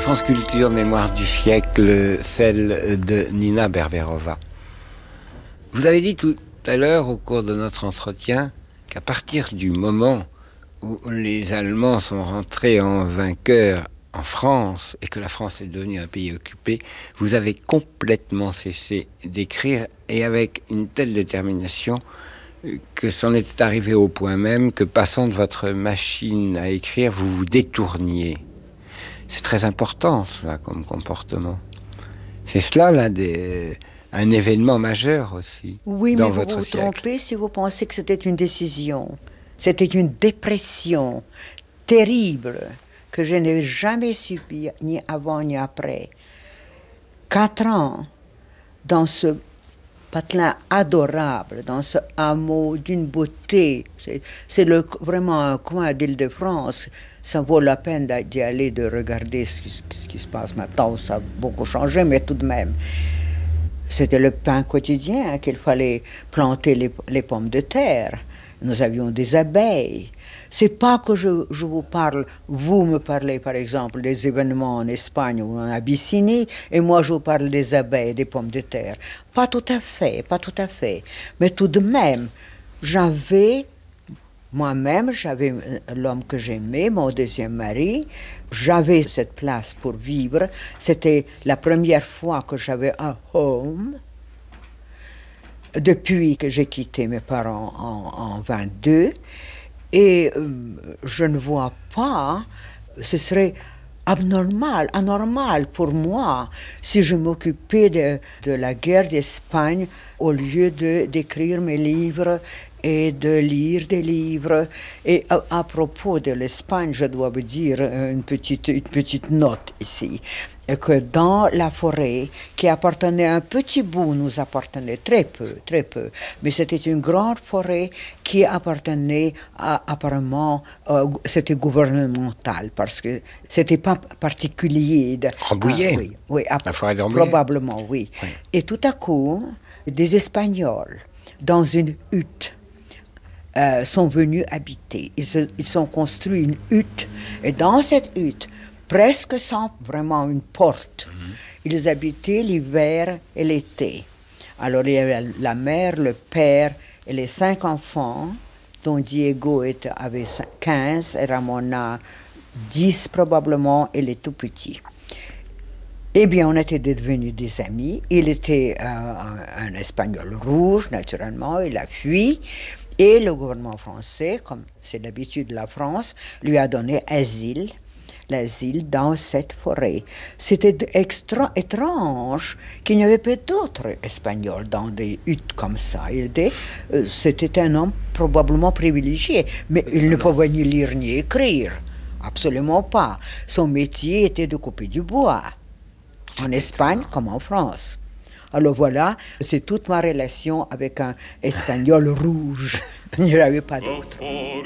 France Culture, mémoire du siècle, celle de Nina Berberova. Vous avez dit tout à l'heure, au cours de notre entretien, qu'à partir du moment où les Allemands sont rentrés en vainqueurs en France et que la France est devenue un pays occupé, vous avez complètement cessé d'écrire et avec une telle détermination que c'en était arrivé au point même que passant de votre machine à écrire, vous vous détourniez. C'est très important, cela, comme comportement. C'est cela, là, un événement majeur aussi, oui, dans mais votre vous vous siècle. trompez si vous pensez que c'était une décision. C'était une dépression terrible que je n'ai jamais subie, ni avant ni après. 4 ans dans ce patelin adorable, dans ce hameau d'une beauté. C'est vraiment un coin d'Île-de-France. Ça vaut la peine d'y aller, de regarder ce qui se passe maintenant. Ça a beaucoup changé, mais tout de même. C'était le pain quotidien qu'il fallait planter les pommes de terre. Nous avions des abeilles. C'est pas que je vous parle, vous me parlez par exemple des événements en Espagne ou en Abyssinie, et moi je vous parle des abeilles, des pommes de terre. Pas tout à fait. Mais tout de même, moi-même, j'avais l'homme que j'aimais, mon deuxième mari, j'avais cette place pour vivre. C'était la première fois que j'avais un home. Depuis que j'ai quitté mes parents en 22, et je ne vois pas, ce serait anormal pour moi si je m'occupais de la guerre d'Espagne au lieu d'écrire mes livres et de lire des livres. Et à propos de l'Espagne, je dois vous dire une petite note ici, que dans la forêt, qui appartenait à un petit bout, nous appartenait très peu, mais c'était une grande forêt qui appartenait apparemment, c'était gouvernemental, parce que c'était pas particulier. Rambouillet, oui, la forêt de Rambouillet. Probablement, oui. Et tout à coup, des Espagnols, dans une hutte, sont venus habiter. Ils ont construit une hutte, et dans cette hutte, presque sans vraiment une porte, ils habitaient l'hiver et l'été. Alors il y avait la mère, le père et les 5 enfants, dont Diego avait 15 et Ramona 10 probablement, et les tout petits. Eh bien, on était devenus des amis. Il était un Espagnol rouge, naturellement, il a fui. Et le gouvernement français, comme c'est l'habitude de la France, lui a donné l'asile dans cette forêt. C'était étrange qu'il n'y avait pas d'autres Espagnols dans des huttes comme ça. C'était un homme probablement privilégié, mais il ne pouvait ni lire ni écrire. Absolument pas. Son métier était de couper du bois. En Espagne comme en France. Alors voilà, c'est toute ma relation avec un Espagnol rouge. Il n'y en avait pas d'autre.